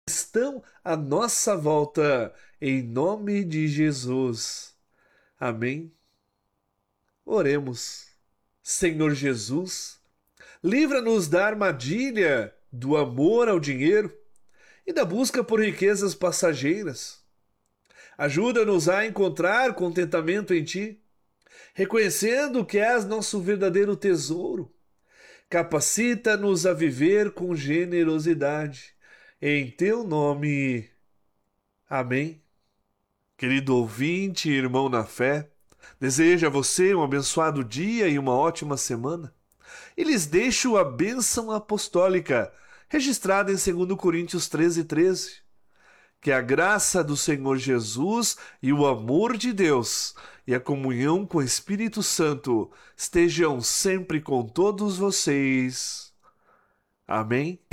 estão à nossa volta, em nome de Jesus. Amém. Oremos. Senhor Jesus, livra-nos da armadilha do amor ao dinheiro e da busca por riquezas passageiras. Ajuda-nos a encontrar contentamento em Ti, reconhecendo que és nosso verdadeiro tesouro. Capacita-nos a viver com generosidade. Em Teu nome. Amém. Querido ouvinte, irmão na fé, desejo a você um abençoado dia e uma ótima semana. E lhes deixo a bênção apostólica, registrada em 2 Coríntios 13:13. Que a graça do Senhor Jesus e o amor de Deus e a comunhão com o Espírito Santo estejam sempre com todos vocês. Amém.